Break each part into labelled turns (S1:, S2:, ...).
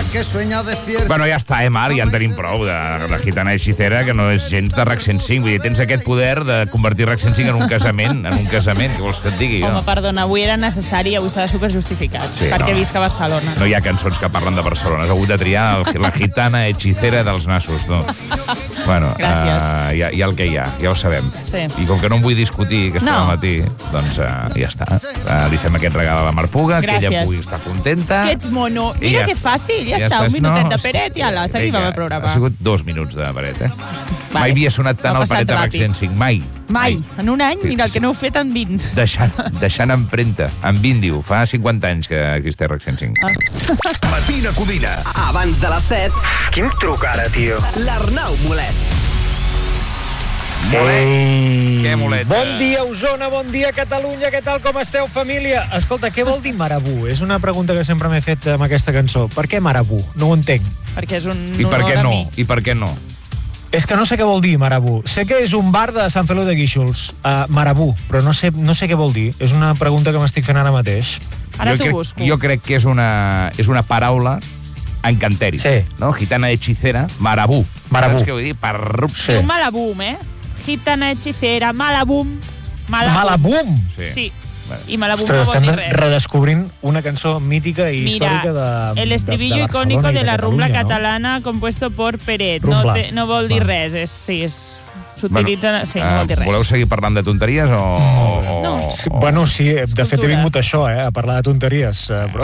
S1: Bueno, ja està, Marc, ja en tenim prou de la gitana hechicera, que no és gens de RAC 105. Vull dir, tens aquest poder de convertir RAC 105 en un casament, què vols que et digui?
S2: Home, perdona, avui era necessari i avui estava superjustificat, perquè visc a Barcelona.
S1: No hi ha cançons que parlen de Barcelona, has hagut de triar la gitana hechicera dels nassos, no? Bueno, hi ha el que hi ha, ja ho sabem.
S2: Sí.
S1: I com que no em vull discutir aquesta matí, doncs ja està. Li fem aquest regal a la Marc Puga, que ella pugui estar contenta.
S2: Que ets mono. Mira que fàcil, ja està, un minutet de Peret i ala, seguim amb el programa.
S1: Ha sigut 2 minuts de Peret, Mai havia sonat tant el Peret de RAC 105, mai.
S2: Mai, en un any, mira el que no heu fet en 20.
S1: Deixant empremta, en 20, diu, fa 50 anys que existeix RAC 105.
S3: Matina Codina. Abans de les 7.
S4: Quin truc ara, tio?
S3: L'Arnau Molet.
S1: Què, Molet?
S4: Bon dia, Osona, bon dia, Catalunya, què tal, com esteu, família? Escolta, què vol dir marabú? És una pregunta que sempre m'he fet amb aquesta cançó. Per què marabú? No ho entenc.
S2: Perquè és un
S1: I per què
S2: honor a
S1: no?
S2: mi.
S1: I per què no?
S4: És que no sé què vol dir marabú. Sé que és un bar de Sant Feliu de Guíxols, marabú, però no sé què vol dir. És una pregunta que m'estic fent ara mateix.
S2: Ara t'ho busco.
S1: Jo crec que és una paraula encanteri.
S4: Sí.
S1: No? Gitana hechicera, marabú.
S4: Marabú.
S1: Saps què vull dir?
S2: Sí. Un malabum, Gitana hechicera, malabum.
S4: Malabum?
S2: Sí. I malabum
S4: Ostres,
S2: no vol
S4: estem
S2: dir res.
S4: redescobrint una cançó mítica i històrica de
S2: el estribillo icónico de la rumbla catalana compuesto por Peret. No vol dir res, s'utilitza... Sí, no vol dir res.
S1: Voleu seguir parlant de tonteries o...
S2: No.
S4: Bueno, sí, de fet he vingut a això, a parlar de tonteries. Però...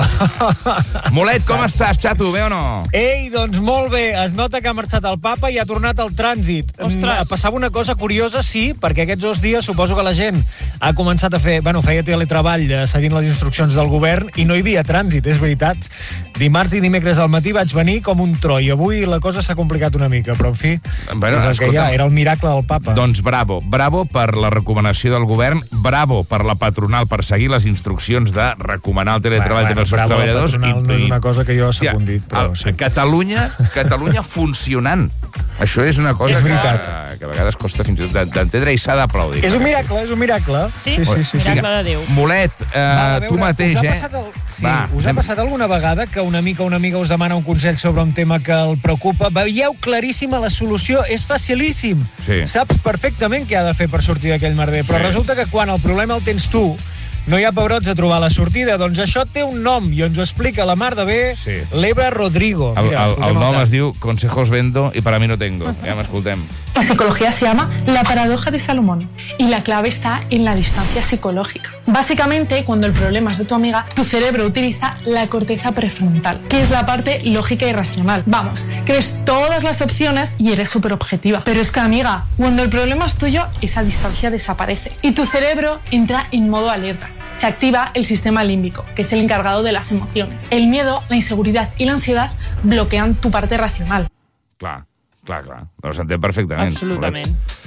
S1: Molet, com estàs, xato, bé o no?
S4: Ei, doncs molt bé. Es nota que ha marxat el papa i ha tornat al trànsit.
S2: Ostres.
S4: Passava una cosa curiosa, sí, perquè aquests 2 dies suposo que la gent ha començat a fer... Bueno, feia teletreball seguint les instruccions del govern i no hi havia trànsit, és veritat. Dimarts i dimecres al matí vaig venir com un tro i avui la cosa s'ha complicat una mica, però en fi, és el que hi ha. Era el miracle del papa.
S1: Doncs bravo per la recomanació del govern, bravo per la patronal per seguir les instruccions de recomanar el teletreball dels seus treballadors.
S4: Bravo, la patronal no és una cosa que jo he secundit, però sí.
S1: Catalunya funcionant. Això és una cosa que a vegades costa fins i tot d'entendre i s'ha d'aplaudir.
S4: És un miracle.
S2: Sí, miracle de Déu.
S1: Molet, tu mateix,
S4: us ha passat alguna vegada que un amic o una amiga us demana un consell sobre un tema que el preocupa? Veieu claríssima la solució, és facilíssim.
S1: Sí.
S4: Saps perfectament què ha de fer per sortir d'aquell merder, però resulta que quan el problema el tens tu, no hi ha pebrots a trobar la sortida. Doncs això té un nom i ens ho explica la mar de bé l'Eva Rodrigo.
S1: El nom es diu Consejos Vendo y para mí no tengo. Ja m'escoltem.
S5: La psicología se llama la paradoja de Salomón y la clave está en la distancia psicológica. Básicamente, cuando el problema es de tu amiga, tu cerebro utiliza la corteza prefrontal, que es la parte lógica y racional. Vamos, que ves todas las opciones y eres súper objetiva. Pero es que, amiga, cuando el problema es tuyo, esa distancia desaparece y tu cerebro entra en modo alerta. Se activa el sistema límbico, que es el encargado de las emociones. El miedo, la inseguridad y la ansiedad bloquean tu parte racional.
S1: Clar. Ho s'entén perfectament.
S2: Absolutament.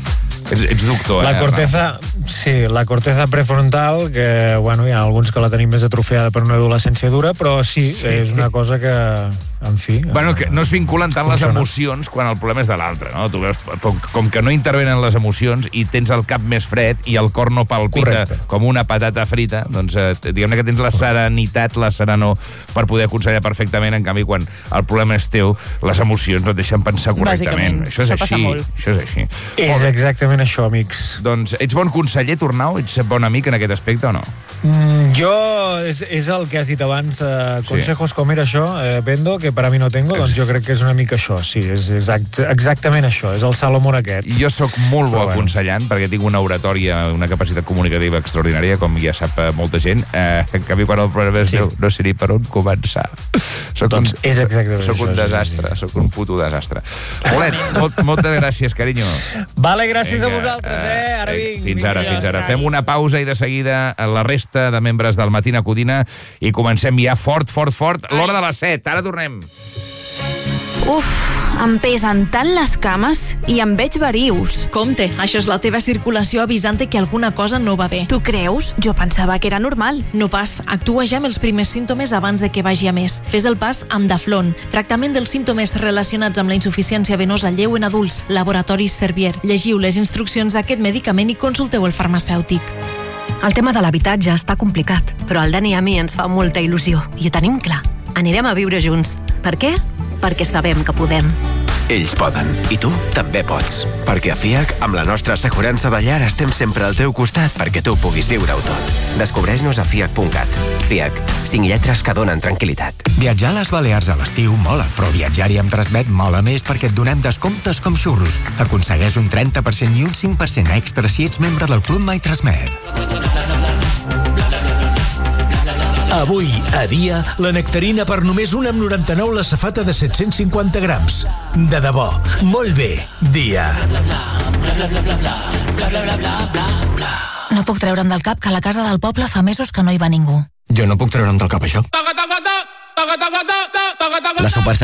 S1: Ets doctor,
S4: La corteza, sí, la corteza prefrontal, que, bueno, hi ha alguns que la tenim més atrofiada per una adolescència dura, però sí, és una cosa que, en fi...
S1: Bueno, que no es vinculen tant les emocions quan el problema és de l'altre, no? Tu veus, com que no intervenen les emocions i tens el cap més fred i el cor no palpita com una patata frita, doncs diguem-ne que tens la serenitat, la serenor per poder aconsellar perfectament, en canvi, quan el problema és teu, les emocions no et deixen pensar correctament. Això és així.
S4: És exactament això, amics.
S1: Doncs ets bon conseller, Tornau? Ets bon amic en aquest aspecte o no?
S4: Jo, és el que has dit abans, consejos com era això, Vendo, que per a mi no tengo, doncs jo crec que és una mica això, sí, és exactament això, és el Salomón aquest.
S1: Jo sóc molt bo aconsellant, perquè tinc una oratòria, una capacitat comunicativa extraordinària, com ja sap molta gent, en canvi quan el problema és no sé ni per on començar.
S4: Doncs és exactament això.
S1: Soc un desastre, soc un puto desastre. Molet, moltes gràcies, carinyo.
S4: Vale, gràcies a vosaltres, ara vinc.
S1: Fins ara. Fem una pausa i de seguida la resta de membres del Matina Codina i comencem ja fort, l'hora de les 7. Ara tornem.
S6: Uf, em pesen tant les cames i em veig verius.
S7: Compte, això és la teva circulació avisant-te que alguna cosa no va bé.
S6: Tu creus? Jo pensava que era normal.
S7: No pas, actua ja amb els primers símptomes abans de que vagi a més. Fes el pas amb Daflon, tractament dels símptomes relacionats amb la insuficiència venosa lleu en adults, Laboratoris Servier. Llegiu les instruccions d'aquest medicament i consulteu el farmacèutic.
S8: El tema de l'habitatge està complicat, però al Dani i a mi ens fa molta il·lusió i ho tenim clar. Anirem a viure junts. Per què? Perquè sabem que podem.
S9: Ells poden, i tu també pots. Perquè a FIAC, amb la nostra assegurança de llar, estem sempre al teu costat perquè tu puguis viure-ho tot. Descobreix-nos a fiac.cat. FIAC, 5 lletres que donen tranquil·litat.
S10: Viatjar a les Balears a l'estiu mola, però viatjar-hi amb Transmet mola més perquè et donem descomptes com xurros. Aconsegueix un 30% i un 5% extra si ets membre del Club My Transmet.
S11: Avui, a dia, la nectarina per només 1,99 la safata de 750 grams. De debò, molt bé, dia.
S12: No puc treure'm del cap que a la casa del poble fa mesos que no hi va ningú.
S10: Jo no puc treure'm del cap això. La Super